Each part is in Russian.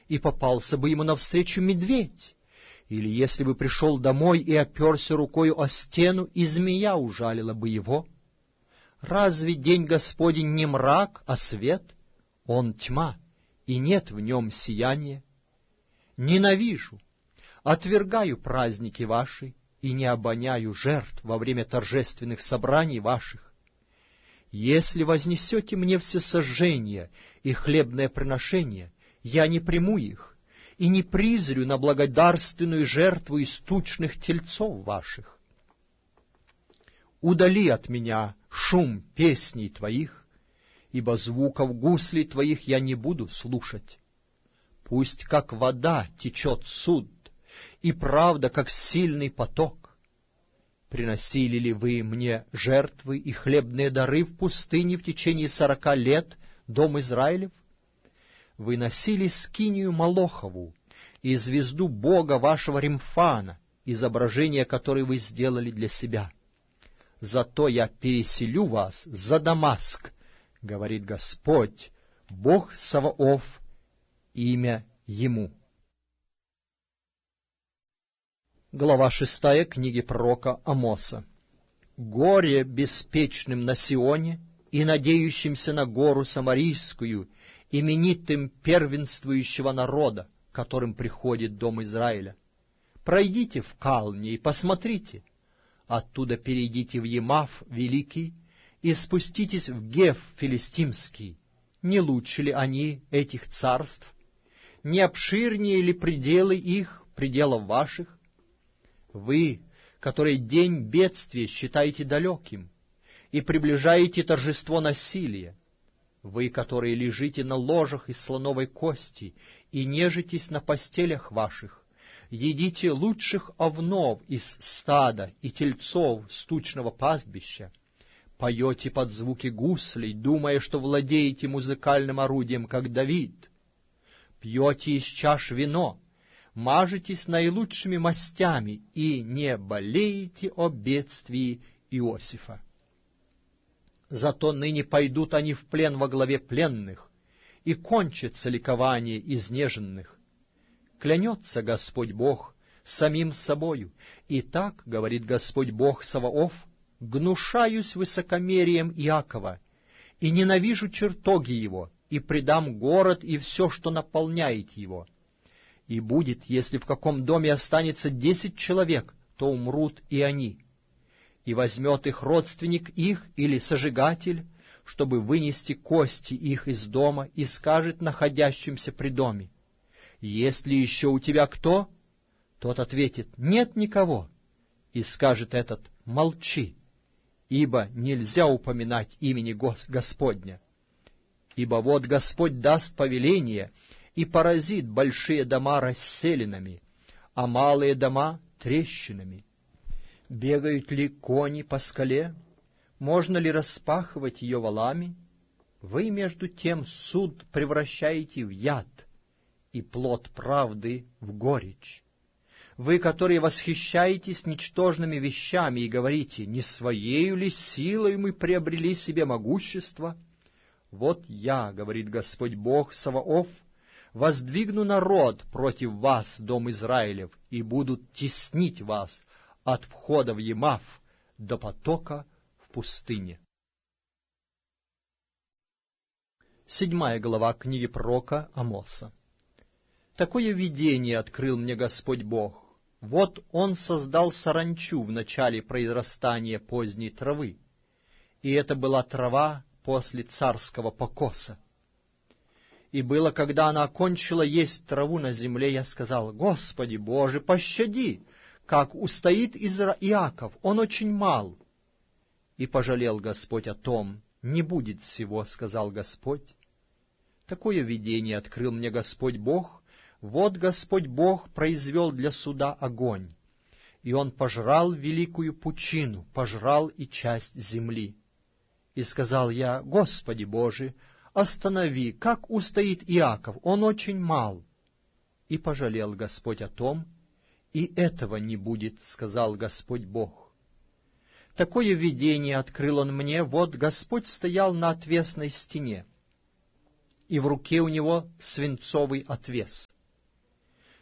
и попался бы ему навстречу медведь, или если бы пришел домой и оперся рукою о стену, и змея ужалила бы его. Разве день Господень не мрак, а свет? Он тьма, и нет в нем сияния. Ненавижу, отвергаю праздники ваши, и не обоняю жертв во время торжественных собраний ваших. Если вознесете мне всесожжения и хлебное приношение, я не приму их, и не призрю на благодарственную жертву из тучных тельцов ваших. Удали от меня шум песней твоих, ибо звуков гуслей твоих я не буду слушать. Пусть как вода течет суд, и правда, как сильный поток. Приносили ли вы мне жертвы и хлебные дары в пустыне в течение 40 лет, дом Израилев? Вы носили скинию Молохову и звезду бога вашего Римфана, изображение которой вы сделали для себя. Зато я переселю вас за Дамаск, говорит Господь, Бог Саваоф, имя Ему. Глава 6 книги пророка Амоса. Горе беспечным на Сионе и надеющимся на гору Самарийскую, именитым первенствующего народа, которым приходит дом Израиля. Пройдите в Калне и посмотрите, оттуда перейдите в Емав великий и спуститесь в Геф филистимский. Не лучше ли они, этих царств? Не обширнее ли пределы их, пределов ваших? Вы, которые день бедствия считаете далеким и приближаете торжество насилия, вы, которые лежите на ложах из слоновой кости и нежитесь на постелях ваших, едите лучших овнов из стада и тельцов с тучного пастбища, поете под звуки гуслей, думая, что владеете музыкальным орудием, как Давид, пьете из чаш вино, мажетесь наилучшими мастями и не болеете о бедствии Иосифа. Зато ныне пойдут они в плен во главе пленных, и кончится ликование изнеженных. Клянется Господь Бог самим собою, и так, говорит Господь Бог Саваоф, гнушаюсь высокомерием Иакова, и ненавижу чертоги его, и предам город и все, что наполняет его. И будет, если в каком доме останется 10 человек, то умрут и они. И возьмет их родственник их или сожигатель, чтобы вынести кости их из дома, и скажет находящимся при доме: «Есть ли еще у тебя кто?» Тот ответит: «Нет никого». И скажет этот: «Молчи, ибо нельзя упоминать имени Господня. Ибо вот Господь даст повеление и поразит большие дома расселинами, а малые дома — трещинами. Бегают ли кони по скале? Можно ли распахивать ее валами? Вы, между тем, суд превращаете в яд, и плод правды в горечь. Вы, которые восхищаетесь ничтожными вещами и говорите: не своею ли силой мы приобрели себе могущество? Вот я, говорит Господь Бог Саваоф, воздвигну народ против вас, дом Израилев, и будут теснить вас от входа в Емав до потока в пустыне. 7 глава книги пророка Амоса. Такое видение открыл мне Господь Бог. Вот Он создал саранчу в начале произрастания поздней травы, и это была трава после царского покоса. И было, когда она окончила есть траву на земле, я сказал: «Господи Боже, пощади, как устоит Иаков, он очень мал». И пожалел Господь о том. «Не будет всего, — сказал Господь». Такое видение открыл мне Господь Бог. Вот Господь Бог произвел для суда огонь, и он пожрал великую пучину, пожрал и часть земли. И сказал я: «Господи Боже, останови, как устоит Иаков, он очень мал». И пожалел Господь о том. «И этого не будет, — сказал Господь Бог». Такое видение открыл он мне. Вот Господь стоял на отвесной стене, и в руке у него свинцовый отвес.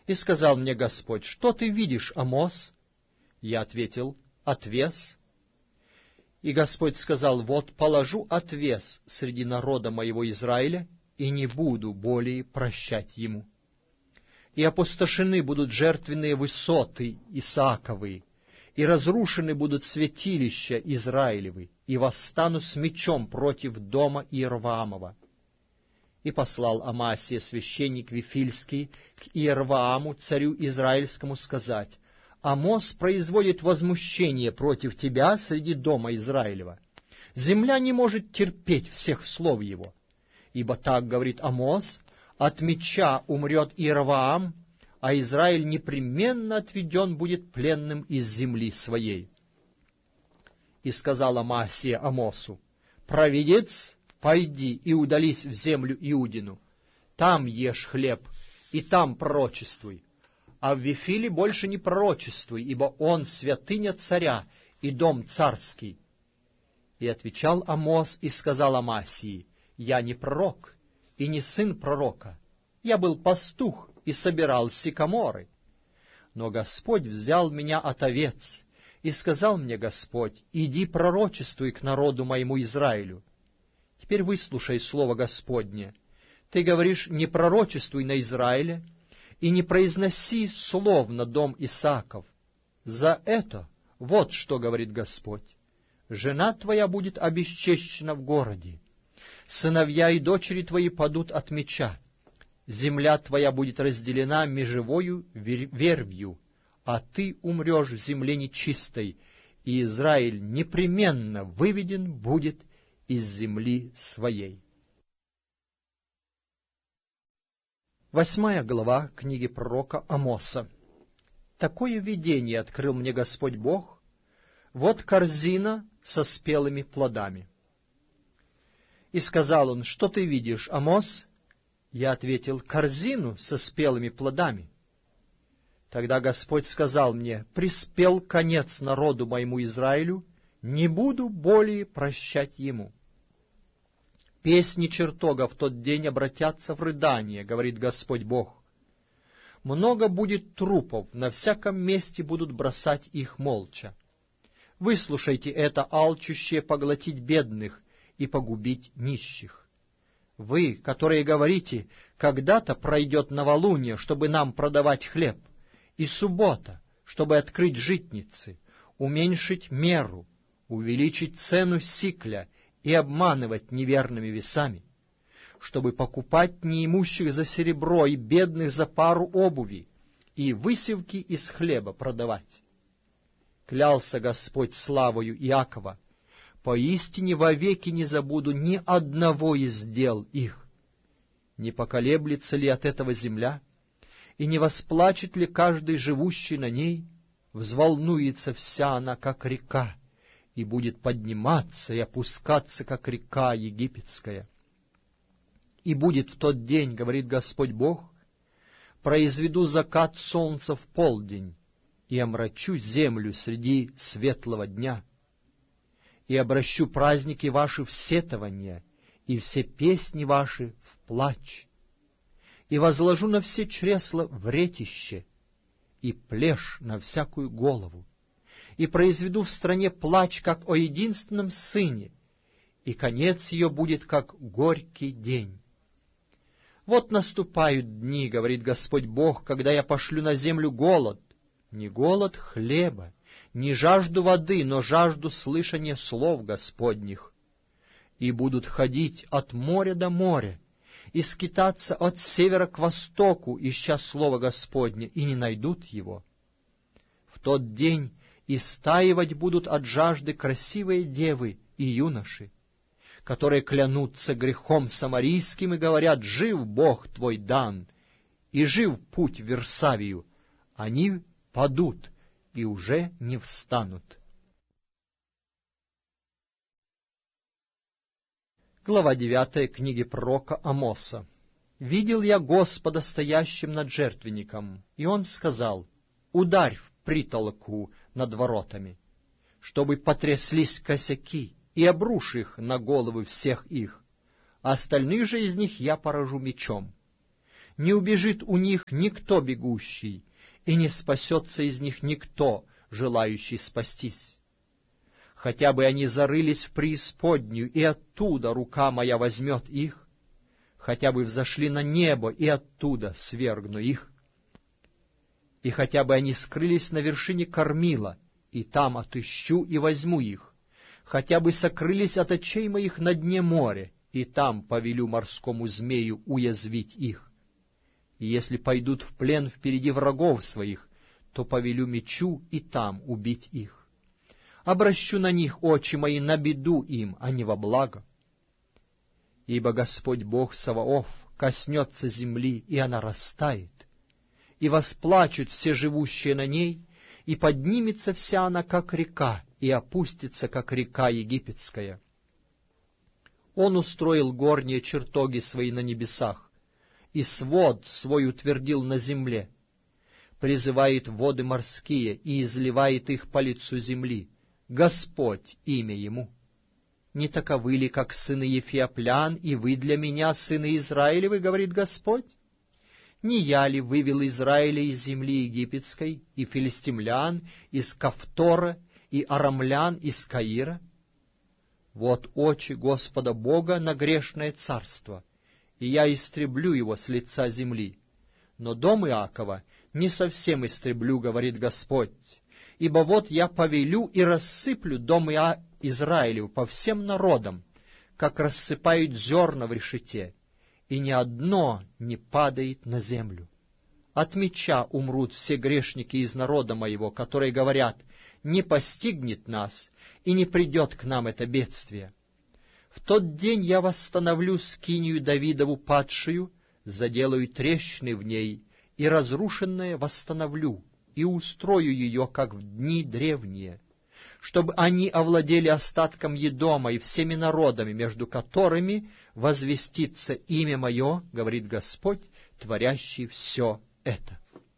И сказал мне Господь: что ты видишь, Амос? Я ответил: отвес. И Господь сказал: вот положу отвес среди народа моего Израиля, и не буду более прощать ему. И опустошены будут жертвенные высоты Исааковы, и разрушены будут святилища Израилевы, и восстану с мечом против дома Иерваамова. И послал Амасия, священник Вифильский, к Иервааму, царю Израильскому, сказать: Амос производит возмущение против тебя среди дома Израилева. Земля не может терпеть всех слов его. Ибо так говорит Амос: от меча умрет Иерваам, а Израиль непременно отведен будет пленным из земли своей. И сказал Амасия Амосу: провидец, пойди и удались в землю Иудину, там ешь хлеб, и там пророчествуй, а в Вифиле больше не пророчествуй, ибо он святыня царя и дом царский. И отвечал Амос и сказал Амасии: я не пророк и не сын пророка, я был пастух и собирал сикаморы. Но Господь взял меня от овец, и сказал мне Господь: иди пророчествуй к народу моему Израилю. Теперь выслушай слово Господне. Ты говоришь: не пророчествуй на Израиле, и не произноси слов на дом Исааков. За это вот что говорит Господь: жена твоя будет обесчещена в городе, сыновья и дочери твои падут от меча, земля твоя будет разделена межевою вервью, а ты умрешь в земле нечистой, и Израиль непременно выведен будет из земли своей. 8 глава книги пророка Амоса. Такое видение открыл мне Господь Бог: вот корзина со спелыми плодами. И сказал он: что ты видишь, Амос? Я ответил: корзину со спелыми плодами. Тогда Господь сказал мне: приспел конец народу моему Израилю, не буду более прощать ему. Песни чертога в тот день обратятся в рыдание, говорит Господь Бог. Много будет трупов, на всяком месте будут бросать их молча. Выслушайте это, алчущее поглотить бедных и погубить нищих. Вы, которые говорите: когда-то пройдет новолуние, чтобы нам продавать хлеб, и суббота, чтобы открыть житницы, уменьшить меру, увеличить цену сикля и обманывать неверными весами, чтобы покупать неимущих за серебро и бедных за пару обуви, и высевки из хлеба продавать. Клялся Господь славою Иакова: поистине вовеки не забуду ни одного из дел их. Не поколеблется ли от этого земля, и не восплачет ли каждый живущий на ней? Взволнуется вся она, как река, и будет подниматься и опускаться, как река египетская. И будет в тот день, говорит Господь Бог, произведу закат солнца в полдень, и омрачу землю среди светлого дня, и обращу праздники ваши в сетование, и все песни ваши в плач, и возложу на все чресла вретище, и плешь на всякую голову, и произведу в стране плач, как о единственном сыне, и конец ее будет, как горький день. Вот наступают дни, говорит Господь Бог, когда я пошлю на землю голод, не голод хлеба, не жажду воды, но жажду слышания слов Господних. И будут ходить от моря до моря, и скитаться от севера к востоку, ища слова Господне, и не найдут его. В тот день истаивать будут от жажды красивые девы и юноши, которые клянутся грехом самарийским и говорят: жив Бог твой Дан, и жив путь в Версавию. Они падут и уже не встанут. Глава 9 книги пророка Амоса. «Видел я Господа стоящим над жертвенником, и Он сказал: ударь в притолоку над воротами, чтобы потряслись косяки, и обрушь их на головы всех их, а остальных же из них я поражу мечом. Не убежит у них никто бегущий, и не спасется из них никто, желающий спастись. Хотя бы они зарылись в преисподнюю, и оттуда рука моя возьмет их, хотя бы взошли на небо, и оттуда свергну их. И хотя бы они скрылись на вершине кормила, и там отыщу и возьму их, хотя бы сокрылись от очей моих на дне моря, и там повелю морскому змею уязвить их. И если пойдут в плен впереди врагов своих, то повелю мечу и там убить их. Обращу на них очи мои на беду им, а не во благо. Ибо Господь Бог Саваоф коснется земли, и она растает, и восплачут все живущие на ней, и поднимется вся она, как река, и опустится, как река египетская. Он устроил горние чертоги свои на небесах, и свод свой утвердил на земле, призывает воды морские и изливает их по лицу земли. Господь имя ему. Не таковы ли, как сыны Ефиоплян, и вы для меня, сыны Израилевы, говорит Господь? Не я ли вывел Израиля из земли египетской, и филистимлян из Кавтора, и арамлян из Каира? Вот очи Господа Бога на грешное царство, и я истреблю его с лица земли. Но дом Иакова не совсем истреблю, говорит Господь, ибо вот я повелю и рассыплю дом Израилев по всем народам, как рассыпают зерна в решете, и ни одно не падает на землю. От меча умрут все грешники из народа моего, которые говорят: не постигнет нас, и не придет к нам это бедствие. В тот день я восстановлю скинию Давидову падшую, заделаю трещины в ней, и разрушенное восстановлю, и устрою ее, как в дни древние, чтобы они овладели остатком Едома и всеми народами, между которыми возвестится имя мое, говорит Господь, творящий все это.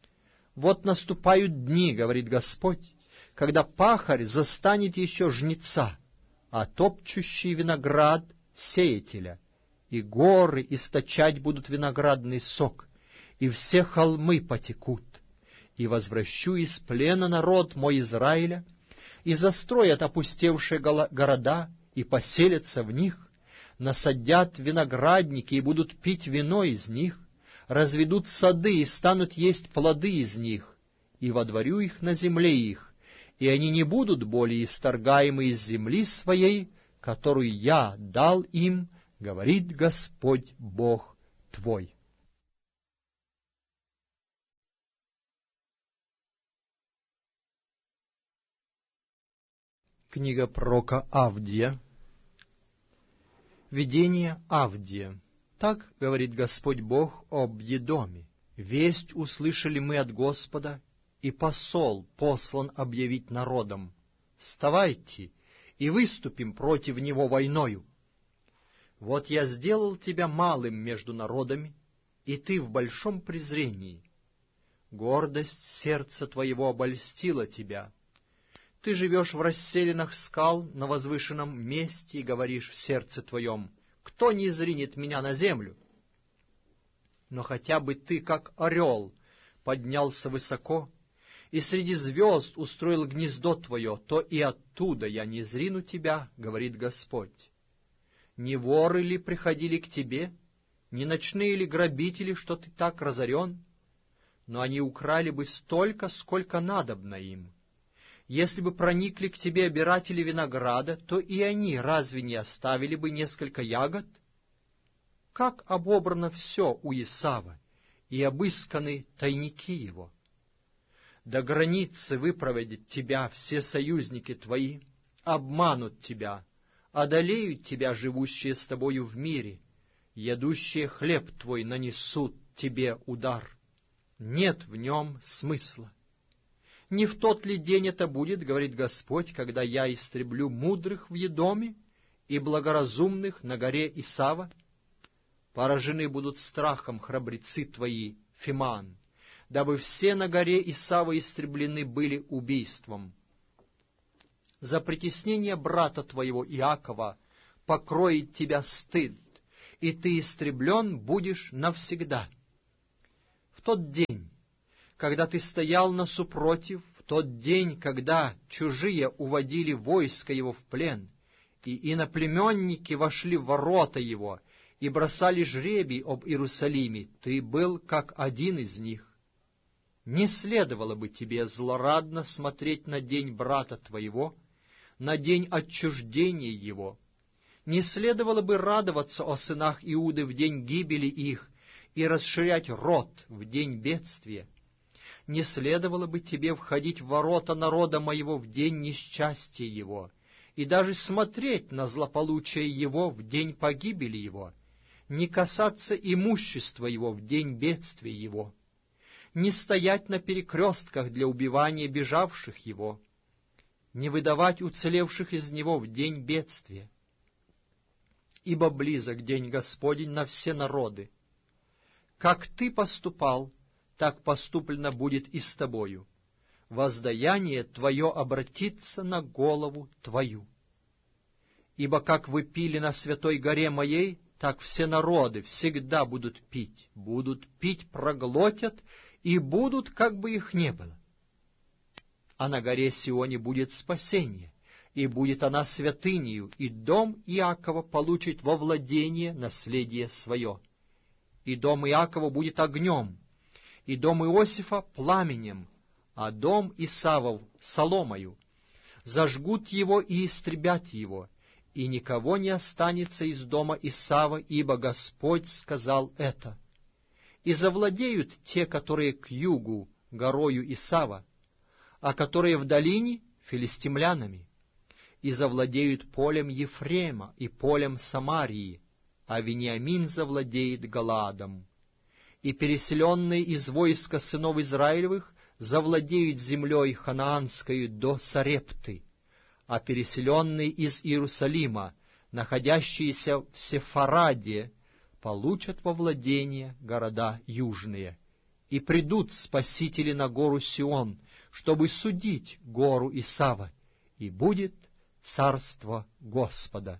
Вот наступают дни, говорит Господь, когда пахарь застанет еще жнеца, а топчущий виноград — сеятеля, и горы источать будут виноградный сок, и все холмы потекут, и возвращу из плена народ мой Израиля, и застроят опустевшие города, и поселятся в них, насадят виноградники и будут пить вино из них, разведут сады и станут есть плоды из них, и водворю их на земле их, и они не будут более исторгаемы из земли своей, которую я дал им, говорит Господь Бог твой. Книга пророка Авдия. Видение Авдия. Так говорит Господь Бог об Едоме. Весть услышали мы от Господа, и посол послан объявить народам: вставайте и выступим против него войною. Вот я сделал тебя малым между народами, и ты в большом презрении. Гордость сердца твоего обольстила тебя. Ты живешь в расселинах скал на возвышенном месте и говоришь в сердце твоем: кто не зринет меня на землю? Но хотя бы ты, как орел, поднялся высоко, и среди звезд устроил гнездо твое, то и оттуда я не зрину тебя, говорит Господь. Не воры ли приходили к тебе, не ночные ли грабители, что ты так разорен? Но они украли бы столько, сколько надобно им. Если бы проникли к тебе обиратели винограда, то и они разве не оставили бы несколько ягод? Как обобрано все у Исава, и обысканы тайники его. До границы выпроводят тебя все союзники твои, обманут тебя, одолеют тебя живущие с тобою в мире, ядущие хлеб твой нанесут тебе удар. Нет в нем смысла. Не в тот ли день это будет, говорит Господь, когда я истреблю мудрых в Едоме и благоразумных на горе Исава? Поражены будут страхом храбрецы твои, Фиман, дабы все на горе Исава истреблены были убийством. За притеснение брата твоего Иакова покроет тебя стыд, и ты истреблен будешь навсегда. тот день, когда ты стоял насупротив, в тот день, когда чужие уводили войско его в плен, и иноплеменники вошли в ворота его и бросали жребий об Иерусалиме, ты был как один из них. Не следовало бы тебе злорадно смотреть на день брата твоего, на день отчуждения его. Не следовало бы радоваться о сынах Иуды в день гибели их и расширять рот в день бедствия. Не следовало бы тебе входить в ворота народа моего в день несчастья его, и даже смотреть на злополучие его в день погибели его, не касаться имущества его в день бедствия его, не стоять на перекрестках для убивания бежавших его, не выдавать уцелевших из него в день бедствия. Ибо близок день Господень на все народы. Как ты поступал, так поступлено будет и с тобою. Воздаяние твое обратится на голову твою. Ибо как вы пили на святой горе моей, так все народы всегда будут пить, проглотят, и будут, как бы их не было. А на горе Сионе будет спасение, и будет она святынею, и дом Иакова получит во владение наследие свое. И дом Иакова будет огнем, и дом Иосифа пламенем, а дом Исавов соломою. Зажгут его и истребят его, и никого не останется из дома Исава, ибо Господь сказал это. И завладеют те, которые к югу горою Исава, а которые в долине филистимлянами. И завладеют полем Ефрема и полем Самарии, а Вениамин завладеет Галаадом. И переселенные из войска сынов Израилевых завладеют землей ханаанской до Сарепты, а переселенные из Иерусалима, находящиеся в Сефараде, получат во владение города южные. И придут спасители на гору Сион, чтобы судить гору Исава, и будет царство Господа.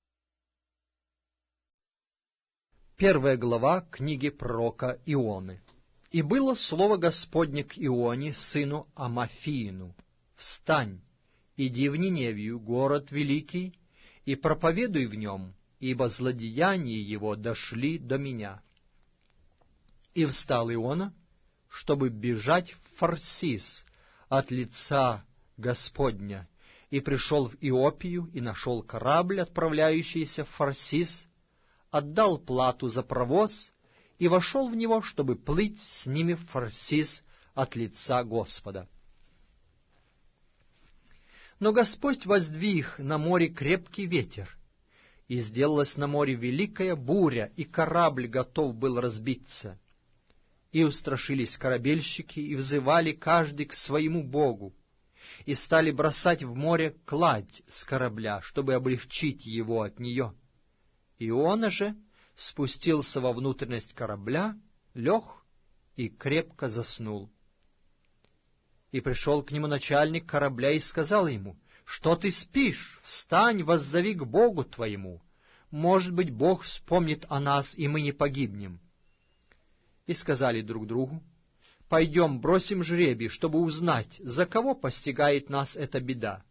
1 глава книги пророка Ионы. «И было слово Господне к Ионе, сыну Амафиину: встань, иди в Ниневию, город великий, и проповедуй в нем, ибо злодеяния его дошли до меня». И встал Иона, чтобы бежать в Фарсис от лица Господня, и пришел в Иопию, и нашел корабль, отправляющийся в Фарсис, отдал плату за провоз, и вошел в него, чтобы плыть с ними в Фарсис от лица Господа. Но Господь воздвиг на море крепкий ветер, и сделалась на море великая буря, и корабль готов был разбиться. И устрашились корабельщики, и взывали каждый к своему богу, и стали бросать в море кладь с корабля, чтобы облегчить его от нее. Иона же спустился во внутренность корабля, лег и крепко заснул. И пришел к нему начальник корабля и сказал ему: «Что ты спишь? Встань, воззови к Богу твоему. Может быть, Бог вспомнит о нас, и мы не погибнем». И сказали друг другу: «Пойдем, бросим жребий, чтобы узнать, за кого постигает нас эта беда».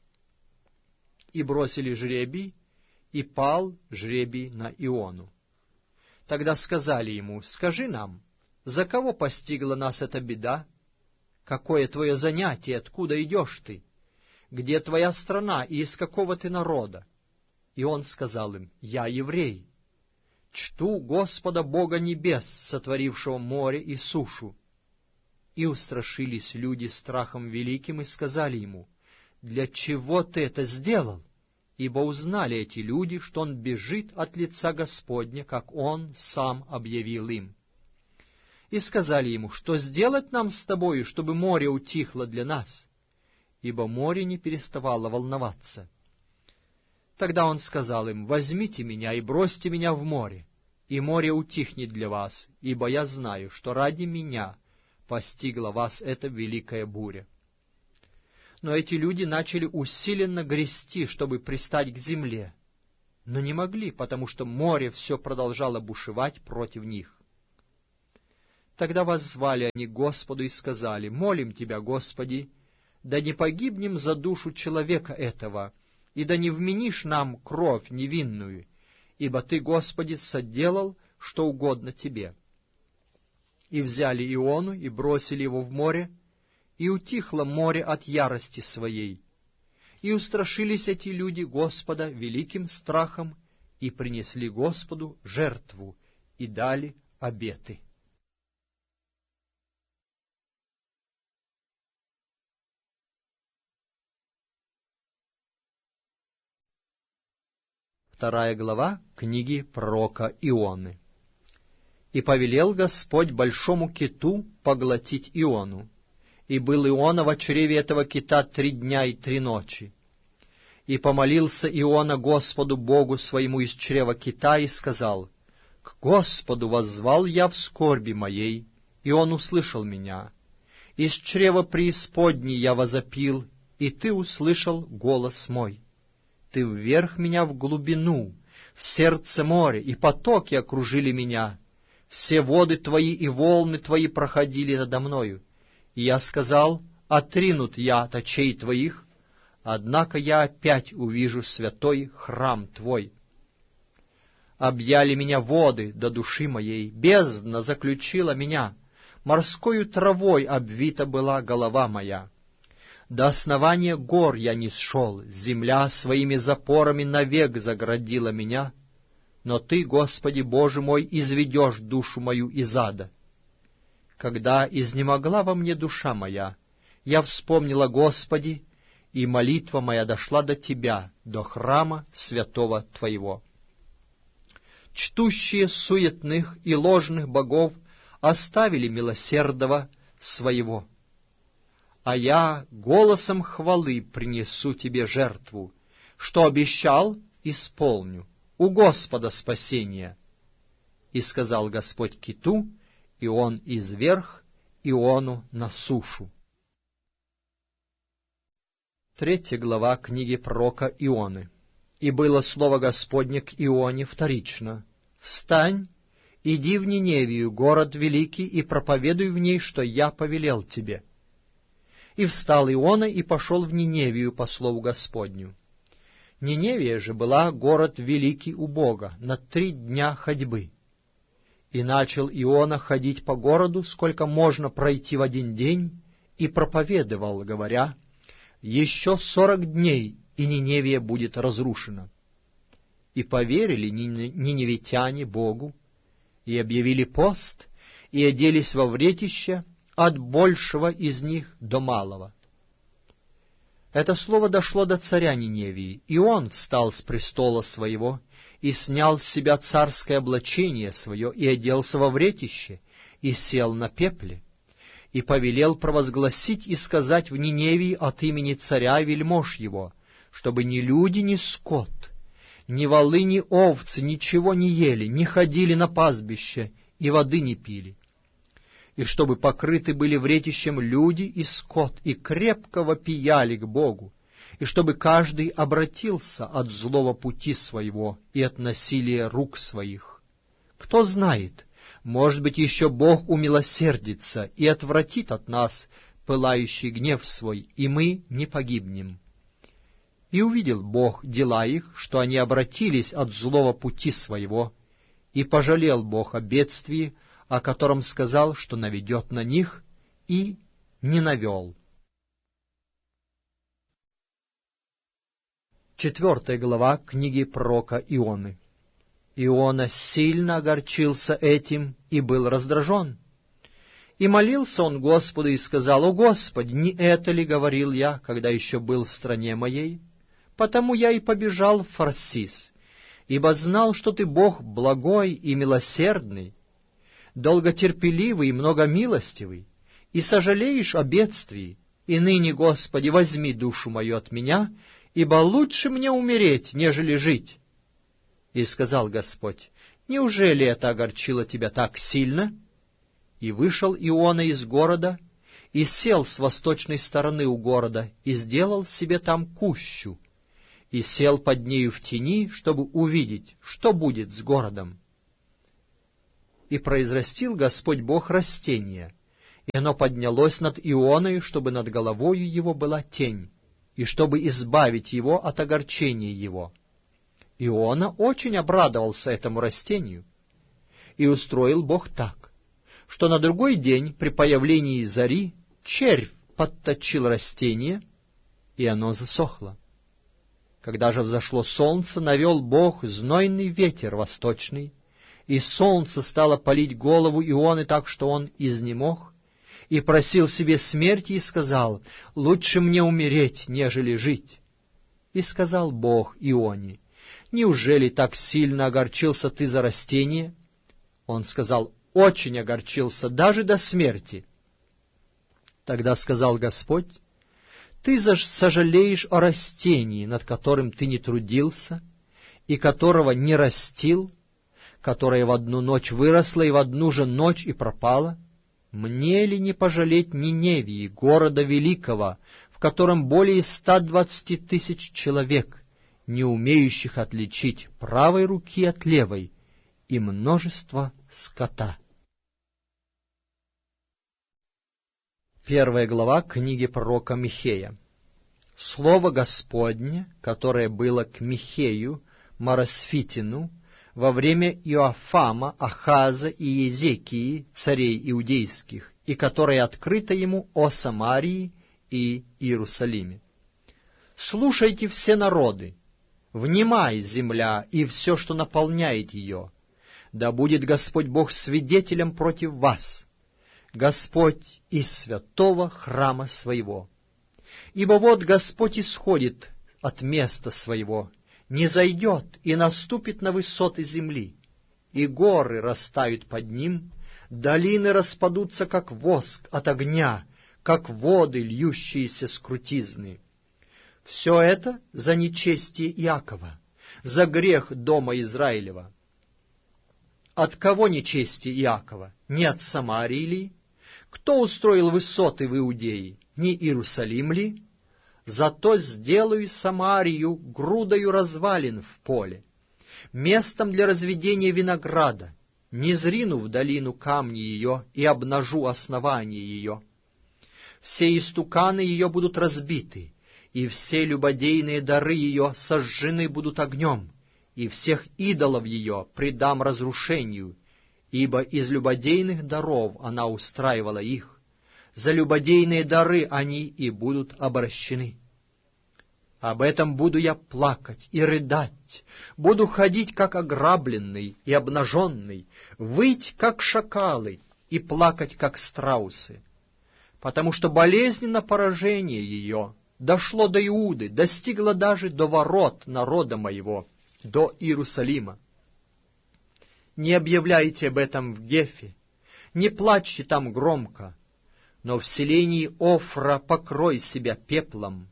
И бросили жребий, и пал жребий на Иону. Тогда сказали ему: «Скажи нам, за кого постигла нас эта беда? Какое твое занятие, откуда идешь ты? Где твоя страна и из какого ты народа?» И он сказал им: «Я еврей. Чту Господа Бога небес, сотворившего море и сушу». И устрашились люди страхом великим и сказали ему: «Для чего ты это сделал?» Ибо узнали эти люди, что он бежит от лица Господня, как он сам объявил им. И сказали ему: «Что сделать нам с тобою, чтобы море утихло для нас?» Ибо море не переставало волноваться. Тогда он сказал им: «Возьмите меня и бросьте меня в море, и море утихнет для вас, ибо я знаю, что ради меня постигла вас эта великая буря». Но эти люди начали усиленно грести, чтобы пристать к земле, но не могли, потому что море все продолжало бушевать против них. Тогда воззвали они к Господу и сказали: «Молим Тебя, Господи, да не погибнем за душу человека этого, и да не вменишь нам кровь невинную, ибо Ты, Господи, соделал, что угодно Тебе». И взяли Иону и бросили его в море, и утихло море от ярости своей. И устрашились эти люди Господа великим страхом, и принесли Господу жертву, и дали обеты. Вторая глава книги пророка Ионы. «И повелел Господь большому киту поглотить Иону. И был Иона в чреве этого кита 3 дня и 3 ночи. И помолился Иона Господу Богу своему из чрева кита и сказал: К Господу воззвал я в скорби моей, и Он услышал меня. Из чрева преисподней я возопил, и Ты услышал голос мой. Ты вверх меня в глубину, в сердце моря, и потоки окружили меня. Все воды Твои и волны Твои проходили надо мною. И я сказал: отринут я от очей Твоих, однако я опять увижу святой храм Твой. Объяли меня воды до души моей, бездна заключила меня, морскою травой обвита была голова моя. До основания гор я не сшел, земля своими запорами навек заградила меня, но Ты, Господи Боже мой, изведешь душу мою из ада. Когда изнемогла во мне душа моя, я вспомнила Господи, и молитва моя дошла до Тебя, до храма святого Твоего. Чтущие суетных и ложных богов оставили милосердного своего. А я голосом хвалы принесу Тебе жертву, что обещал, исполню, у Господа спасение. И сказал Господь киту, и он изверг Иону на сушу. 3 глава книги пророка Ионы. «И было слово Господне к Ионе вторично: Встань, иди в Ниневию, город великий, и проповедуй в ней, что я повелел тебе. И встал Иона и пошел в Ниневию по слову Господню. Ниневия же была город великий у Бога, на 3 дня ходьбы. И начал Иона ходить по городу, сколько можно пройти в 1 день, и проповедовал, говоря: еще 40 дней, и Ниневия будет разрушена. И поверили ниневитяне Богу, и объявили пост, и оделись во вретище от большего из них до малого. Это слово дошло до царя Ниневии, и он встал с престола своего, и снял с себя царское облачение свое, и оделся во вретище, и сел на пепле, и повелел провозгласить и сказать в Ниневии от имени царя и вельмож его, чтобы ни люди, ни скот, ни волы, ни овцы ничего не ели, не ходили на пастбище и воды не пили, и чтобы покрыты были вретищем люди и скот, и крепко вопияли к Богу, и чтобы каждый обратился от злого пути своего и от насилия рук своих. Кто знает, может быть, еще Бог умилосердится и отвратит от нас пылающий гнев свой, и мы не погибнем. И увидел Бог дела их, что они обратились от злого пути своего, и пожалел Бог о бедствии, о котором сказал, что наведет на них, и не навел». 4 глава книги пророка Ионы. Иона сильно огорчился этим и был раздражен. И молился он Господу и сказал: «О Господи, не это ли говорил я, когда еще был в стране моей? Потому я и побежал в Фарсис, ибо знал, что Ты Бог благой и милосердный, долготерпеливый и многомилостивый, и сожалеешь о бедствии. И ныне, Господи, возьми душу мою от меня, ибо лучше мне умереть, нежели жить». И сказал Господь: «Неужели это огорчило тебя так сильно?» И вышел Иона из города, и сел с восточной стороны у города, и сделал себе там кущу, и сел под нею в тени, чтобы увидеть, что будет с городом. И произрастил Господь Бог растение, и оно поднялось над Ионой, чтобы над головою его была тень, и чтобы избавить его от огорчения его. Иона очень обрадовался этому растению, и устроил Бог так, что на другой день при появлении зари червь подточил растение, и оно засохло. Когда же взошло солнце, навел Бог знойный ветер восточный, и солнце стало палить голову Ионы так, что он изнемог, и просил себе смерти, и сказал: «Лучше мне умереть, нежели жить». И сказал Бог Ионе: «Неужели так сильно огорчился ты за растение?» Он сказал: «Очень огорчился, даже до смерти». Тогда сказал Господь: «Ты сожалеешь о растении, над которым ты не трудился, и которого не растил, которое в одну ночь выросло и в одну же ночь и пропало? Мне ли не пожалеть Ниневии, города великого, в котором более 120 тысяч человек, не умеющих отличить правой руки от левой, и множество скота?» Первая глава книги пророка Михея. Слово Господне, которое было к Михею, Марасфитину, во время Иоафама, Ахаза и Езекии, царей иудейских, и которое открыто ему о Самарии и Иерусалиме. «Слушайте все народы, внимай, земля, и все, что наполняет ее. Да будет Господь Бог свидетелем против вас, Господь из святого храма своего. Ибо вот Господь исходит от места своего, не зайдет и наступит на высоты земли, и горы растают под ним, долины распадутся, как воск от огня, как воды, льющиеся с крутизны. Все это за нечестие Иакова, за грех дома Израилева. От кого нечестие Иакова? Не от Самарии ли? Кто устроил высоты в Иудее? Не Иерусалим ли? Зато сделаю Самарию грудою развалин в поле, местом для разведения винограда, не зрину в долину камни ее и обнажу основание ее. Все истуканы ее будут разбиты, и все любодейные дары ее сожжены будут огнем, и всех идолов ее предам разрушению, ибо из любодейных даров она устраивала их. За любодейные дары они и будут обращены. Об этом буду я плакать и рыдать, буду ходить, как ограбленный и обнаженный, выть, как шакалы, и плакать, как страусы. Потому что болезненно поражение ее дошло до Иуды, достигло даже до ворот народа моего, до Иерусалима. Не объявляйте об этом в Гефе, не плачьте там громко, но в селении Офра покрой себя пеплом.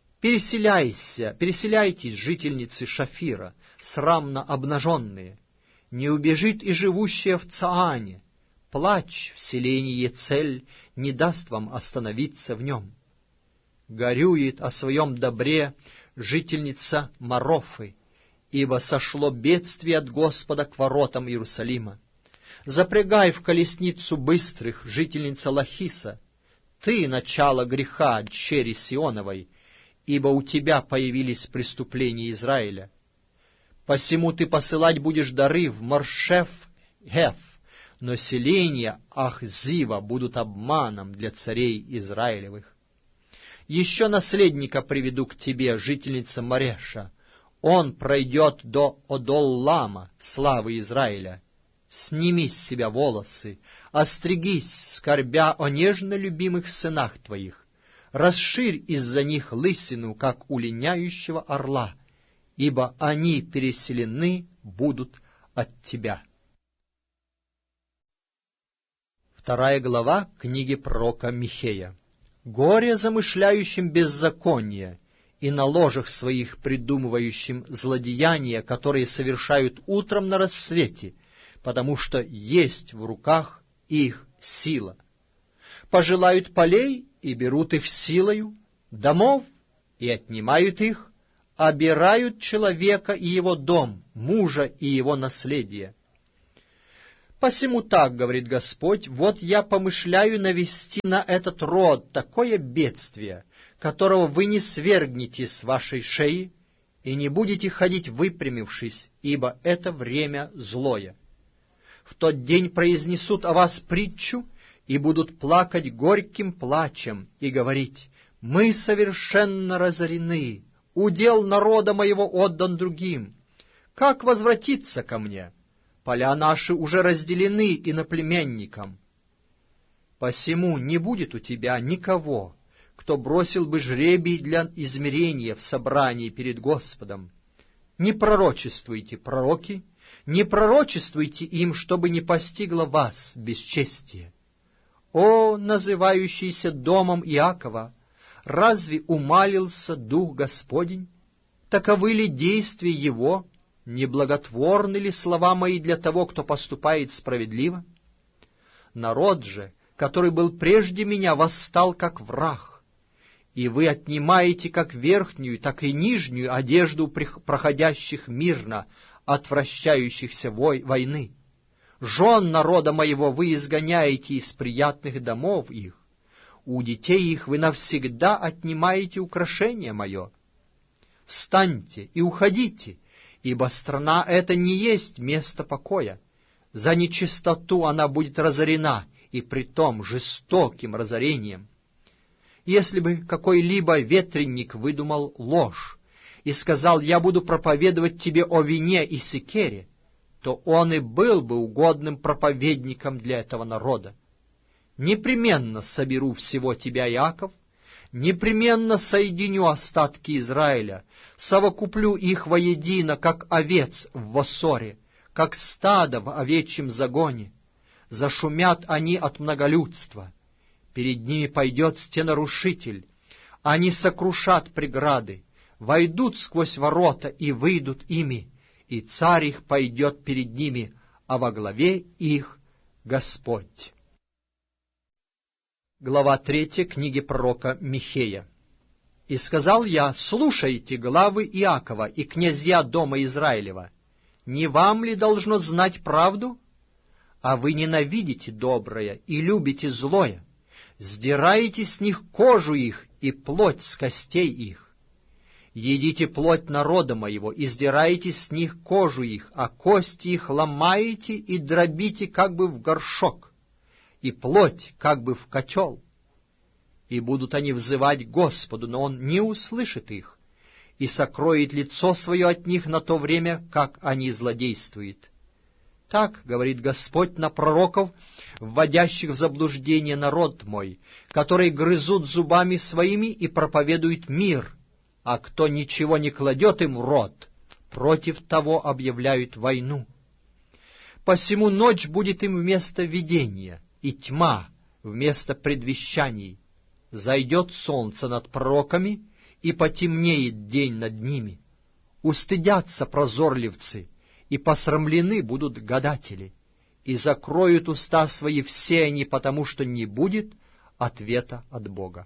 Переселяйтесь, жительницы Шафира, срамно обнаженные. Не убежит и живущая в Цаане. Плач в селении Ецель не даст вам остановиться в нем. Горюет о своем добре жительница Марофы, ибо сошло бедствие от Господа к воротам Иерусалима. Запрягай в колесницу быстрых, жительница Лахиса. Ты — начало греха, дщери Сионовой, ибо у тебя появились преступления Израиля. Посему ты посылать будешь дары в Маршеф-Хеф, но селения Ахзива будут обманом для царей Израилевых. Еще наследника приведу к тебе, жительница Мареша. Он пройдет до Одоллама, славы Израиля. Сними с себя волосы, остригись, скорбя о нежно любимых сынах твоих. Расширь из-за них лысину, как у линяющего орла, ибо они переселены будут от тебя. Вторая глава книги пророка Михея. Горе замышляющим беззаконие и на ложах своих придумывающим злодеяния, которые совершают утром на рассвете, потому что есть в руках их сила. Пожелают полей и берут их силою, домов и отнимают их, обирают человека и его дом, мужа и его наследие. Посему так, говорит Господь, вот я помышляю навести на этот род такое бедствие, которого вы не свергнете с вашей шеи и не будете ходить выпрямившись, ибо это время злое. В тот день произнесут о вас притчу и будут плакать горьким плачем и говорить: мы совершенно разорены, удел народа моего отдан другим. Как возвратиться ко мне? Поля наши уже разделены иноплеменникам. Посему не будет у тебя никого, кто бросил бы жребий для измерения в собрании перед Господом. Не пророчествуйте, пророки, не пророчествуйте им, чтобы не постигло вас бесчестие. О, называющийся домом Иакова, разве умалился Дух Господень? Таковы ли действия Его? Неблаготворны ли слова мои для того, кто поступает справедливо? Народ же, который был прежде меня, восстал как враг, и вы отнимаете как верхнюю, так и нижнюю одежду проходящих мирно, отвращающихся войны. Жен народа моего вы изгоняете из приятных домов их, у детей их вы навсегда отнимаете украшение мое. Встаньте и уходите, ибо страна эта не есть место покоя. За нечистоту она будет разорена, и притом жестоким разорением. Если бы какой-либо ветренник выдумал ложь и сказал: я буду проповедовать тебе о вине и секере, то он и был бы угодным проповедником для этого народа. Непременно соберу всего тебя, Иаков, непременно соединю остатки Израиля, совокуплю их воедино, как овец в воссоре, как стадо в овечьем загоне. Зашумят они от многолюдства. Перед ними пойдет стенорушитель. Они сокрушат преграды, войдут сквозь ворота и выйдут ими, и царь их пойдет перед ними, а во главе их Господь. Глава 3 книги пророка Михея. «И сказал я: слушайте, главы Иакова и князья дома Израилева, не вам ли должно знать правду? А вы ненавидите доброе и любите злое, сдираете с них кожу их и плоть с костей их. Едите плоть народа моего и сдираете с них кожу их, а кости их ломаете и дробите как бы в горшок, и плоть как бы в котел. И будут они взывать Господу, но Он не услышит их, и сокроет лицо свое от них на то время, как они злодействуют. Так говорит Господь на пророков, вводящих в заблуждение народ мой, которые грызут зубами своими и проповедуют мир, а кто ничего не кладет им в рот, против того объявляют войну. Посему ночь будет им вместо видения, и тьма вместо предвещаний. Зайдет солнце над пророками, и потемнеет день над ними. Устыдятся прозорливцы, и посрамлены будут гадатели, и закроют уста свои все они, потому что не будет ответа от Бога.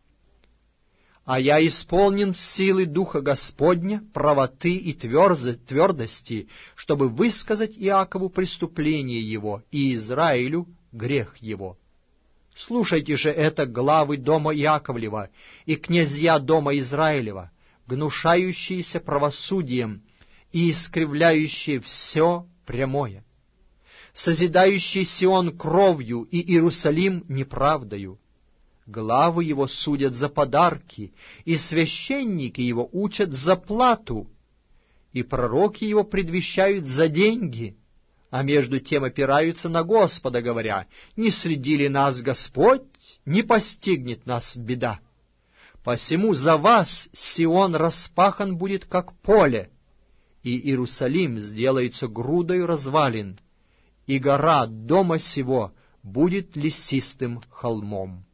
А я исполнен силы Духа Господня, правоты и твердости, чтобы высказать Иакову преступление его и Израилю грех его. Слушайте же это, главы дома Иаковлева и князья дома Израилева, гнушающиеся правосудием и искривляющие все прямое, созидающий Сион кровью и Иерусалим неправдою. Главы его судят за подарки, и священники его учат за плату, и пророки его предвещают за деньги, а между тем опираются на Господа, говоря: не среди ли нас Господь, не постигнет нас беда. Посему за вас Сион распахан будет, как поле, и Иерусалим сделается грудой развалин, и гора дома сего будет лесистым холмом».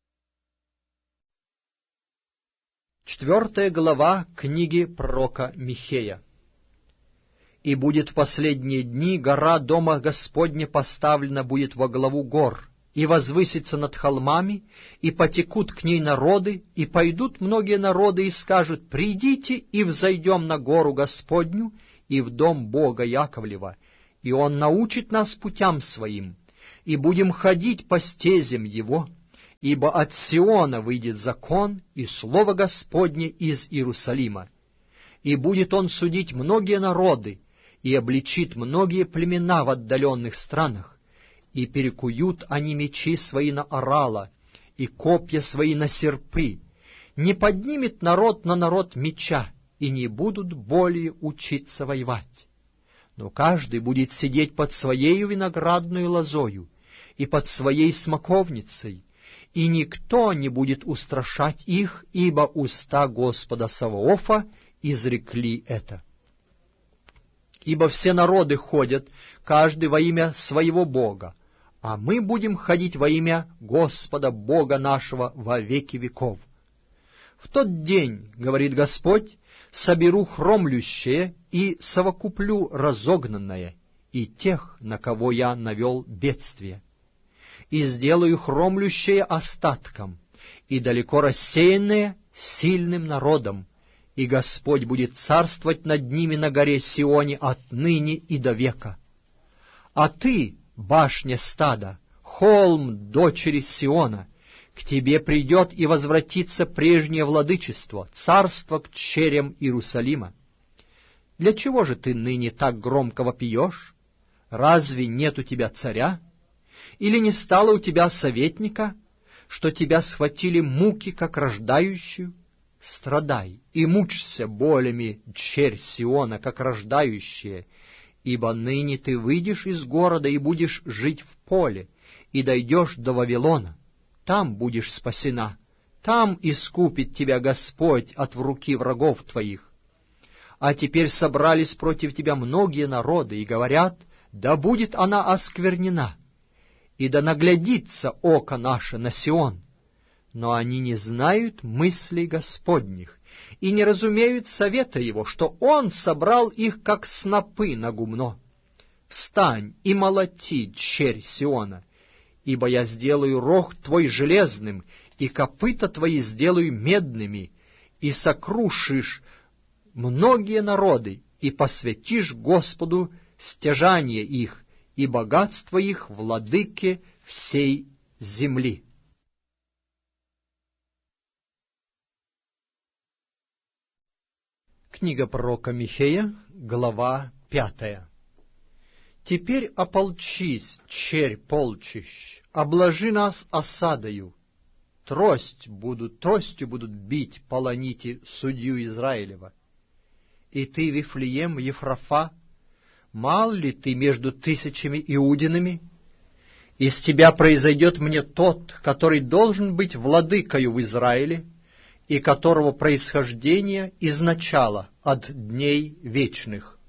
4 глава книги пророка Михея. «И будет в последние дни гора дома Господня поставлена будет во главу гор, и возвысится над холмами, и потекут к ней народы, и пойдут многие народы, и скажут: придите и взойдем на гору Господню, и в дом Бога Яковлева, и Он научит нас путям Своим, и будем ходить по стезям Его, ибо от Сиона выйдет закон и слово Господне из Иерусалима. И будет Он судить многие народы, и обличит многие племена в отдаленных странах, и перекуют они мечи свои на орала, и копья свои на серпы. Не поднимет народ на народ меча, и не будут более учиться воевать. Но каждый будет сидеть под своею виноградную лозою и под своей смоковницей, и никто не будет устрашать их, ибо уста Господа Саваофа изрекли это. Ибо все народы ходят, каждый во имя своего Бога, а мы будем ходить во имя Господа Бога нашего во веки веков. В тот день, говорит Господь, соберу хромлющее и совокуплю разогнанное, и тех, на кого я навел бедствие, и сделаю хромлющее остатком, и далеко рассеянное сильным народом, и Господь будет царствовать над ними на горе Сионе отныне и до века. А ты, башня стада, холм дочери Сиона, к тебе придет и возвратится прежнее владычество, царство к черям Иерусалима. Для чего же ты ныне так громко вопиешь? Разве нет у тебя царя? Или не стало у тебя советника, что тебя схватили муки, как рождающую? Страдай и мучься болями, черь Сиона, как рождающая, ибо ныне ты выйдешь из города и будешь жить в поле, и дойдешь до Вавилона. Там будешь спасена, там искупит тебя Господь от руки врагов твоих. А теперь собрались против тебя многие народы и говорят: да будет она осквернена, и да наглядится око наше на Сион. Но они не знают мыслей Господних и не разумеют совета Его, что Он собрал их, как снопы на гумно. Встань и молоти, черь Сиона, ибо я сделаю рог твой железным, и копыта твои сделаю медными, и сокрушишь многие народы, и посвятишь Господу стяжание их, и богатство их владыке всей земли. Книга пророка Михея, глава 5. «Теперь ополчись, черь полчищ, обложи нас осадою. Тростью будут бить полоните судью Израилева. И ты, Вифлеем, Ефрафа, мал ли ты между тысячами иудинами? Из тебя произойдет мне тот, который должен быть владыкою в Израиле, и которого происхождение изначало от дней вечных.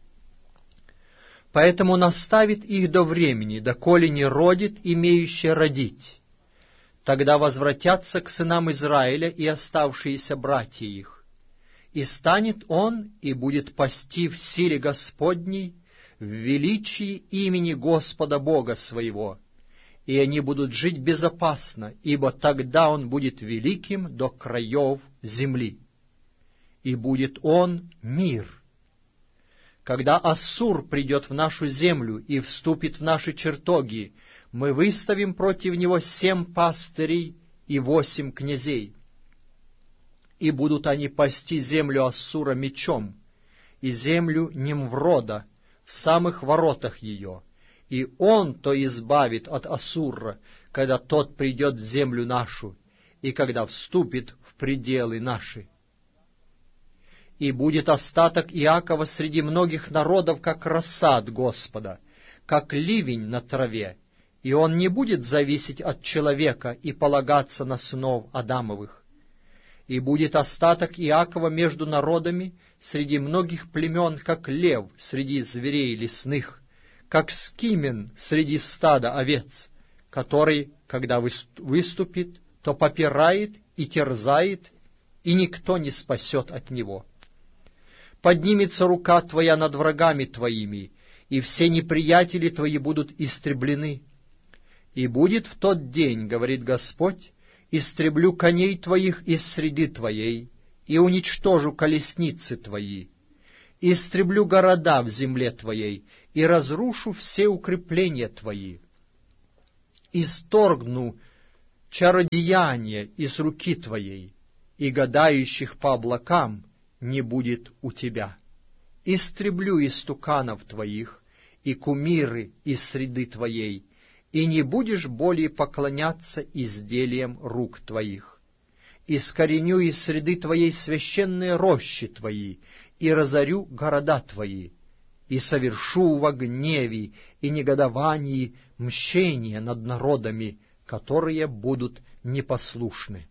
Поэтому наставит их до времени, доколе не родит имеющий родить. Тогда возвратятся к сынам Израиля и оставшиеся братья их. И станет он, и будет пасти в силе Господней, в величии имени Господа Бога своего, и они будут жить безопасно, ибо тогда он будет великим до краев земли. И будет он мир. Когда Ассур придет в нашу землю и вступит в наши чертоги, мы выставим против него 7 пастырей и 8 князей. И будут они пасти землю Ассура мечом, и землю Нимврода в самых воротах ее, и он-то избавит от Ассура, когда тот придет в землю нашу, и когда вступит в пределы наши. И будет остаток Иакова среди многих народов, как роса от Господа, как ливень на траве, и он не будет зависеть от человека и полагаться на сынов Адамовых. И будет остаток Иакова между народами среди многих племен, как лев среди зверей лесных, как скимен среди стада овец, который, когда выступит, то попирает и терзает, и никто не спасет от него. Поднимется рука твоя над врагами твоими, и все неприятели твои будут истреблены. И будет в тот день, говорит Господь, истреблю коней твоих из среды твоей, и уничтожу колесницы твои. Истреблю города в земле твоей, и разрушу все укрепления твои. Исторгну чародеяние из руки твоей, и гадающих по облакам не будет у тебя. Истреблю истуканов твоих и кумиры из среды твоей, и не будешь более поклоняться изделиям рук твоих. Искореню из среды твоей священные рощи твои, и разорю города твои, и совершу во гневе и негодовании мщение над народами, которые будут непослушны.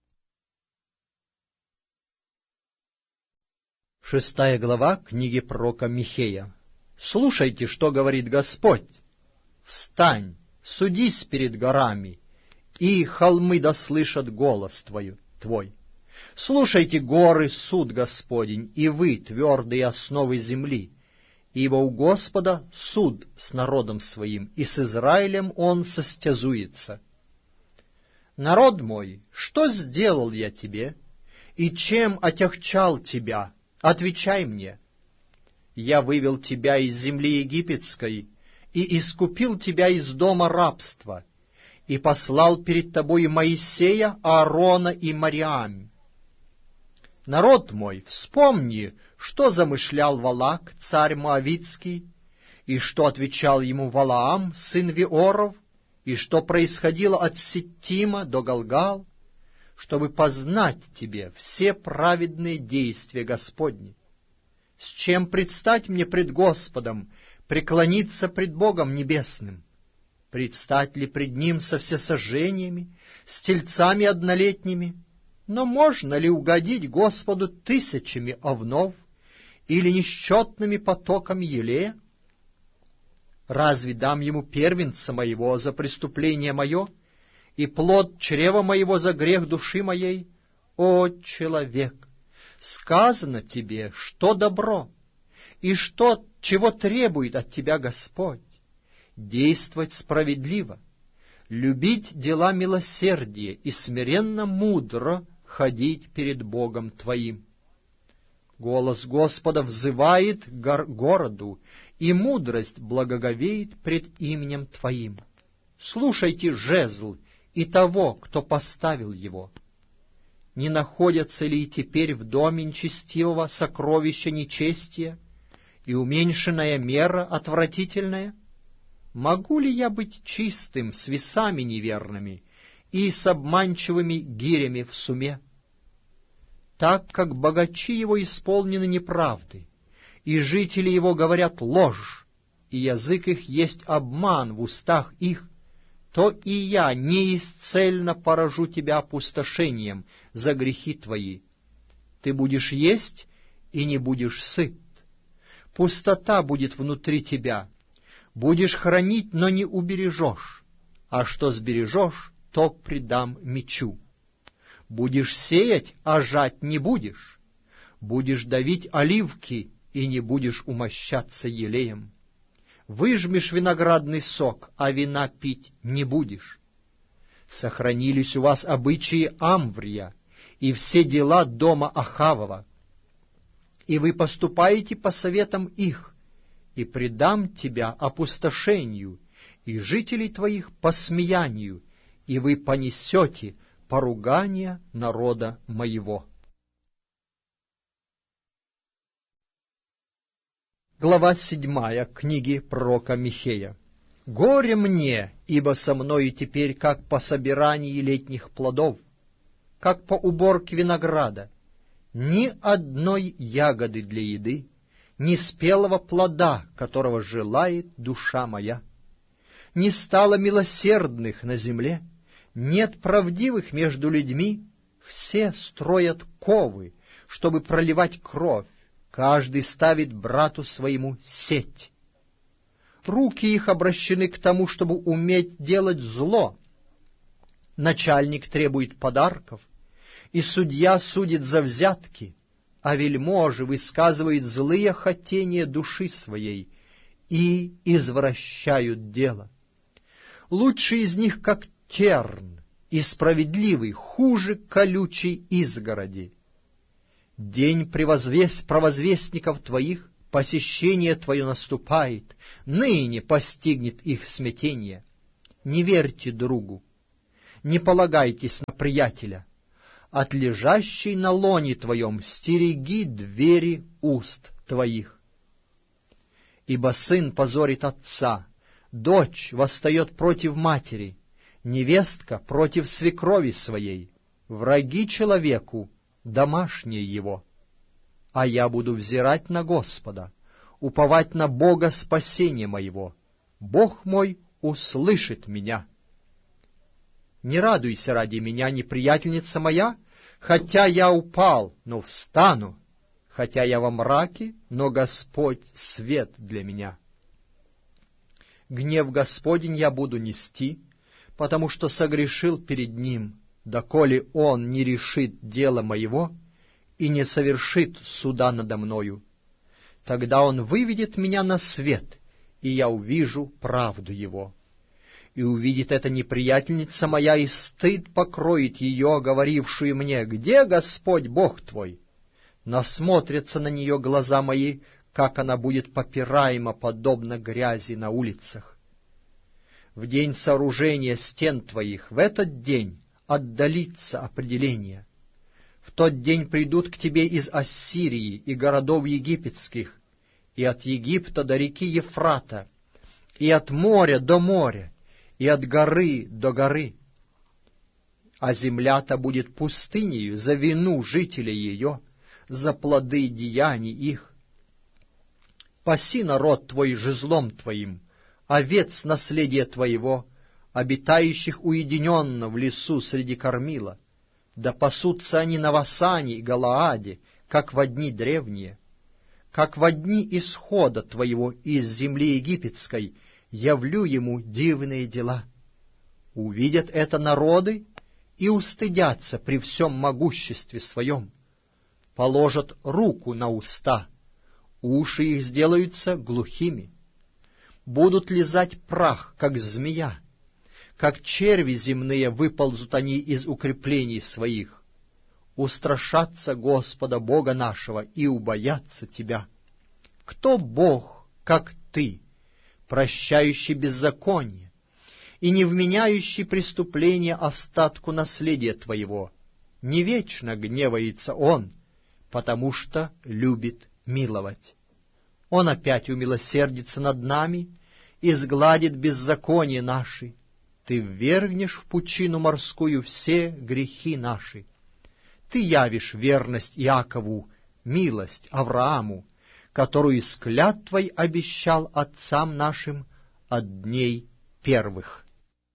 6 глава книги пророка Михея. Слушайте, что говорит Господь. Встань, судись перед горами, и холмы дослышат голос твой. Слушайте, горы, суд Господень, и вы, твердые основы земли, ибо у Господа суд с народом своим, и с Израилем он состязуется. Народ мой, что сделал я тебе, и чем отягчал тебя? Отвечай мне. Я вывел тебя из земли египетской, и искупил тебя из дома рабства, и послал перед тобой Моисея, Аарона и Мариам. Народ мой, вспомни, что замышлял Валак, царь Моавитский, и что отвечал ему Валаам, сын Виоров, и что происходило от Ситтима до Галгал, чтобы познать тебе все праведные действия Господни. С чем предстать мне пред Господом, преклониться пред Богом Небесным? Предстать ли пред Ним со всесожжениями, с тельцами однолетними? Но можно ли угодить Господу тысячами овнов или несчетными потоками елея? Разве дам Ему первенца моего за преступление мое и плод чрева моего за грех души моей? О, человек, сказано тебе, что добро, и что, чего требует от тебя Господь: действовать справедливо, любить дела милосердия и смиренно мудро ходить перед Богом твоим. Голос Господа взывает к городу, и мудрость благоговеет пред именем твоим. Слушайте жезл и того, кто поставил его. Не находятся ли и теперь в доме нечестивого сокровища нечестия и уменьшенная мера отвратительная? Могу ли я быть чистым с весами неверными и с обманчивыми гирями в суме? Так как богачи его исполнены неправды, и жители его говорят ложь, и язык их есть обман в устах их, то и я неисцельно поражу тебя опустошением за грехи твои. Ты будешь есть и не будешь сыт. Пустота будет внутри тебя. Будешь хранить, но не убережешь, а что сбережешь, то предам мечу. Будешь сеять, а жать не будешь. Будешь давить оливки, и не будешь умощаться елеем. Выжмешь виноградный сок, а вина пить не будешь. Сохранились у вас обычаи Амврия и все дела дома Ахавова, и вы поступаете по советам их, и предам тебя опустошению, и жителей твоих посмеянию, и вы понесете поругание народа моего». Глава 7 книги пророка Михея. «Горе мне, ибо со мною теперь как по собирании летних плодов, как по уборке винограда, ни одной ягоды для еды, ни спелого плода, которого желает душа моя. Не стало милосердных на земле, нет правдивых между людьми, все строят ковы, чтобы проливать кровь, каждый ставит брату своему сеть. Руки их обращены к тому, чтобы уметь делать зло. Начальник требует подарков, и судья судит за взятки, а вельможи высказывают злые хотения души своей и извращают дело. Лучший из них, как терн, и справедливый хуже колючей изгороди. День провозвестников твоих посещение Твое наступает, ныне постигнет их смятение. Не верьте другу, не полагайтесь на приятеля. От лежащей на лоне Твоем стереги двери уст Твоих. Ибо сын позорит отца, дочь восстает против матери, невестка против свекрови своей, враги человеку, домашние его. А я буду взирать на Господа, уповать на Бога спасения моего. Бог мой услышит меня. Не радуйся ради меня, неприятельница моя, хотя я упал, но встану, хотя я во мраке, но Господь свет для меня. Гнев Господень я буду нести, потому что согрешил перед Ним, доколе Он не решит дело моего и не совершит суда надо мною. Тогда Он выведет меня на свет, и я увижу правду Его. И увидит эта неприятельница моя, и стыд покроет ее, говорившую мне: «Где Господь Бог твой?» Насмотрятся на нее глаза мои, как она будет попираема, подобно грязи на улицах. В день сооружения стен твоих, в этот день отдалится определение. В тот день придут к тебе из Ассирии и городов египетских, и от Египта до реки Ефрата, и от моря до моря, и от горы до горы. А земля-то будет пустынею за вину жителей ее, за плоды деяний их. Паси народ твой жезлом твоим, овец наследия твоего, обитающих уединенно в лесу среди кормила. Да пасутся они на Васане и Галааде, как во дни древние. Как во дни исхода твоего из земли египетской явлю ему дивные дела. Увидят это народы и устыдятся при всем могуществе своем. Положат руку на уста, уши их сделаются глухими. Будут лизать прах, как змея, как черви земные выползут они из укреплений своих. Устрашатся Господа Бога нашего и убоятся Тебя. Кто Бог, как Ты, прощающий беззаконие и не вменяющий преступление остатку наследия Твоего? Не вечно гневается Он, потому что любит миловать. Он опять умилосердится над нами и сгладит беззаконие наши. Ты ввергнешь в пучину морскую все грехи наши. Ты явишь верность Иакову, милость Аврааму, которую из клятв Твой обещал отцам нашим от дней первых.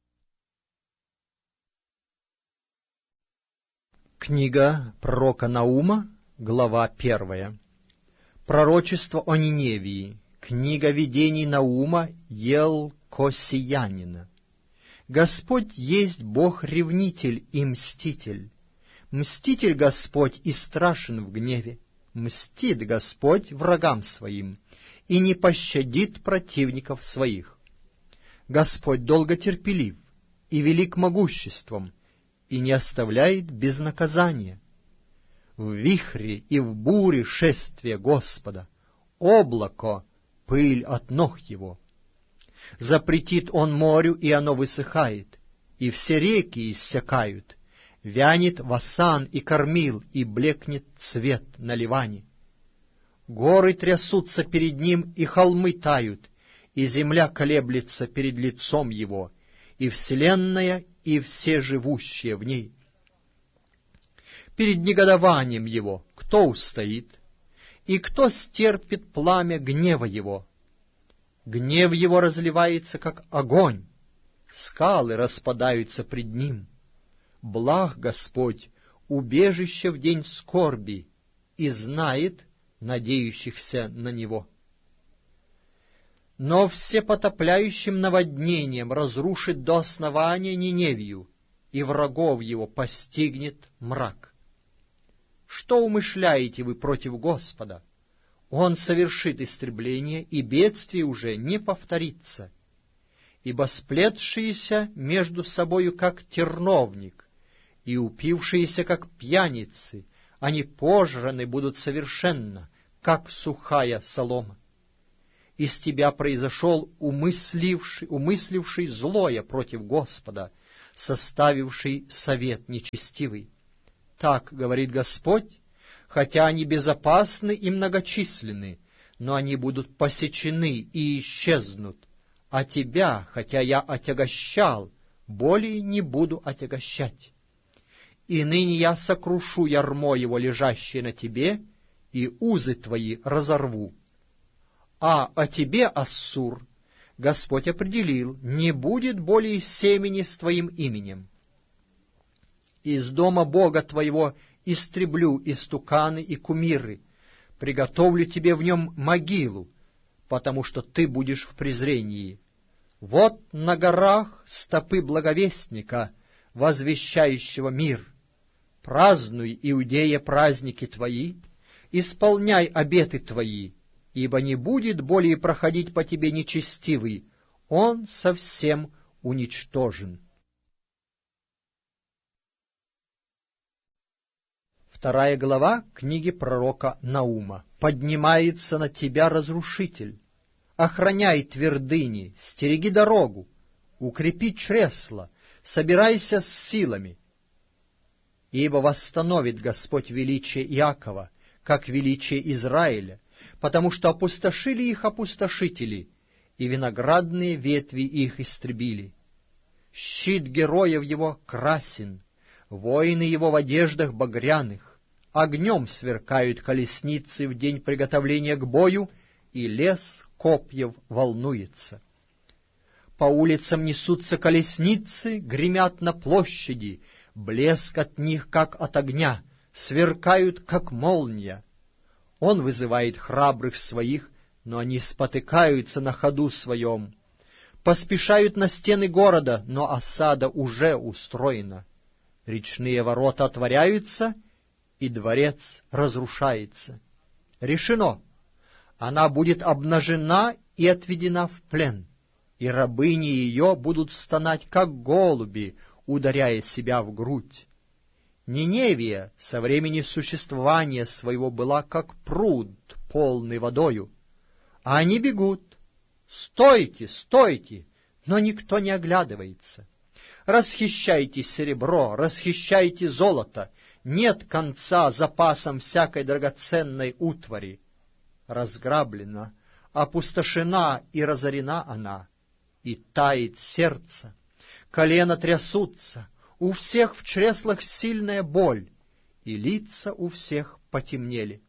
Книга пророка Наума, глава 1. Пророчество о Ниневии. Книга видений Наума Елкосиянина. Господь есть Бог-ревнитель и мститель. Мститель Господь и страшен в гневе. Мстит Господь врагам своим и не пощадит противников своих. Господь долготерпелив и велик могуществом, и не оставляет без наказания. В вихре и в буре шествие Господа, облако — пыль от ног Его. Запретит Он морю, и оно высыхает, и все реки иссякают. Вянет Васан и Кормил, и блекнет цвет на Ливане. Горы трясутся перед Ним, и холмы тают, и земля колеблется перед лицом Его, и вселенная, и все живущие в ней. Перед негодованием Его кто устоит, и кто стерпит пламя гнева Его? Гнев Его разливается, как огонь, скалы распадаются пред Ним. Благ Господь, убежище в день скорби, и знает надеющихся на Него. Но всепотопляющим наводнением разрушит до основания Ниневию, и врагов его постигнет мрак. Что умышляете вы против Господа? Он совершит истребление, и бедствие уже не повторится. Ибо сплетшиеся между собою, как терновник, и упившиеся, как пьяницы, они пожраны будут совершенно, как сухая солома. Из тебя произошел умысливший злое против Господа, составивший совет нечестивый. Так говорит Господь, хотя они безопасны и многочисленны, но они будут посечены и исчезнут, а тебя, хотя я отягощал, более не буду отягощать. И ныне я сокрушу ярмо его, лежащее на тебе, и узы твои разорву. А о тебе, Ассур, Господь определил, не будет более семени с твоим именем. Из дома Бога твоего истреблю истуканы и кумиры, приготовлю тебе в нем могилу, потому что ты будешь в презрении. Вот на горах стопы благовестника, возвещающего мир. Празднуй, Иудея, праздники твои, исполняй обеты твои, ибо не будет более проходить по тебе нечестивый, он совсем уничтожен. 2 глава книги пророка Наума. «Поднимается на тебя разрушитель. Охраняй твердыни, стереги дорогу, укрепи чресла, собирайся с силами. Ибо восстановит Господь величие Иакова, как величие Израиля, потому что опустошили их опустошители, и виноградные ветви их истребили. Щит героев его красен, воины его в одеждах багряных, огнем сверкают колесницы в день приготовления к бою, и лес копьев волнуется. По улицам несутся колесницы, гремят на площади, блеск от них, как от огня, сверкают, как молния. Он вызывает храбрых своих, но они спотыкаются на ходу своем. Поспешают на стены города, но осада уже устроена. Речные ворота отворяются, и дворец разрушается. Решено. Она будет обнажена и отведена в плен, и рабыни ее будут стонать, как голуби, ударяя себя в грудь. Ниневия со времени существования своего была, как пруд, полный водою. А они бегут. Стойте, стойте! Но никто не оглядывается. Расхищайте серебро, расхищайте золото. Нет конца запасам всякой драгоценной утвари. Разграблена, опустошена и разорена она, и тает сердце. Колена трясутся, у всех в чреслах сильная боль, и лица у всех потемнели.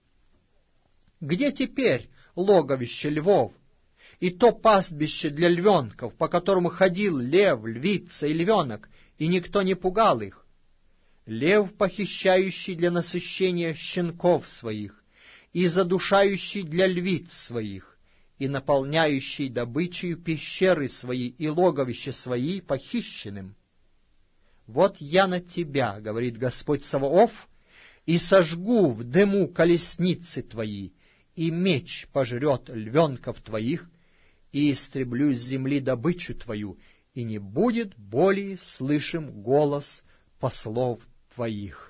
Где теперь логовище львов, и то пастбище для львенков, по которому ходил лев, львица и львенок, и никто не пугал их? Лев, похищающий для насыщения щенков своих, и задушающий для львиц своих, и наполняющий добычей пещеры свои и логовища свои похищенным. Вот я на тебя, говорит Господь Саваоф, и сожгу в дыму колесницы твои, и меч пожрет львенков твоих, и истреблю с земли добычу твою, и не будет более слышим голос послов твоих».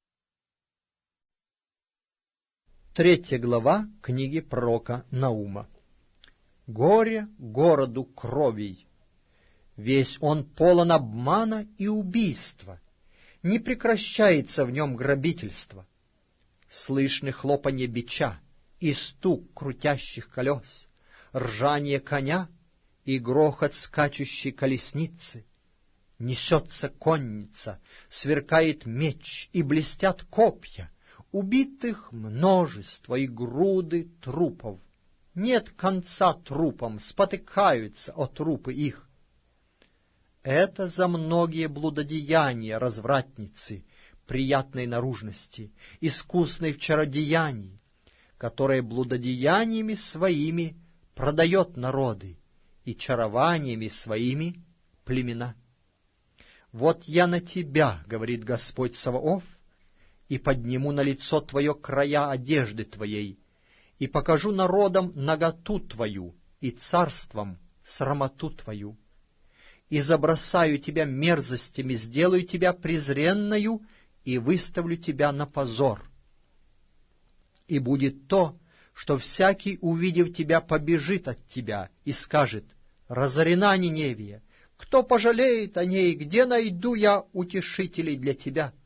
3 глава книги пророка Наума. «Горе городу кровей! Весь он полон обмана и убийства, не прекращается в нем грабительство. Слышны хлопанье бича и стук крутящих колес, ржание коня и грохот скачущей колесницы. Несется конница, сверкает меч и блестят копья, убитых множество и груды трупов. Нет конца трупам, спотыкаются о трупы их. Это за многие блудодеяния развратницы, приятной наружности, искусной в чародеянии, которая блудодеяниями своими продает народы и чарованиями своими племена. Вот я на тебя, говорит Господь Саваоф, и подниму на лицо твое края одежды твоей, и покажу народам наготу твою, и царствам срамоту твою. И забросаю тебя мерзостями, сделаю тебя презренною, и выставлю тебя на позор. И будет то, что всякий, увидев тебя, побежит от тебя и скажет: разорена Ниневия, кто пожалеет о ней, где найду я утешителей для тебя?